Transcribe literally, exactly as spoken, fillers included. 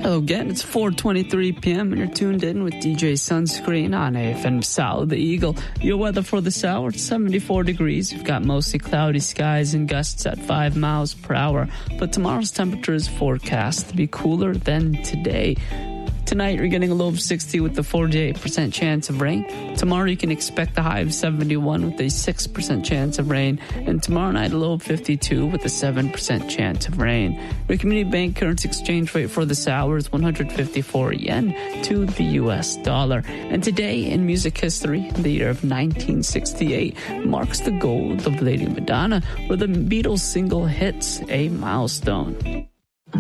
Hello again, it's four twenty-three p.m. and you're tuned in with D J Sunscreen on A F M South the Eagle. Your weather for this hour, it's seventy-four degrees. You've got mostly cloudy skies and gusts at five miles per hour. But tomorrow's temperature is forecast to be cooler than today. Tonight, you're getting a low of sixty with a forty-eight percent chance of rain. Tomorrow, you can expect a high of seventy-one with a six percent chance of rain. And tomorrow night, a low of fifty-two with a seven percent chance of rain. Your community bank currency exchange rate for this hour is one hundred fifty-four yen to the U S dollar. And today, in music history, the year of nineteen sixty-eight marks the gold of Lady Madonna, where the Beatles single hits a milestone.